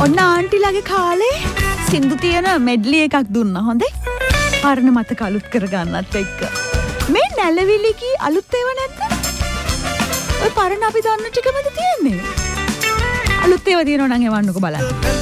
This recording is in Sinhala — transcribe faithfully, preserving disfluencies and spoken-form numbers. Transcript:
ඔන්න ආන්ටිලාගේ කාලේ සින්දු තියෙන මෙඩ්ලි එකක් දුන්නා හොඳේ. පරණ මතක අලුත් කරගන්නත් එක්ක. මේ නැලවිලි කී අලුත් ඒවා නැද්ද? ඔය පරණ අපි දන්න ටිකමද තියෙන්නේ? අලුත් ඒවා තියෙනවා නම් එවන්නකෝ බලන්න.